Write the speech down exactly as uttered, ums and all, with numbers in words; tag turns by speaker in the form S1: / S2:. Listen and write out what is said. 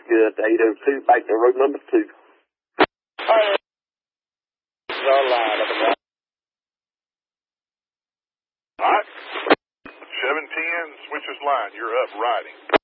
S1: good. eight oh two, back to road number two.
S2: Hi. Our line up and down.
S3: All right. seven ten, switches line. You're up riding.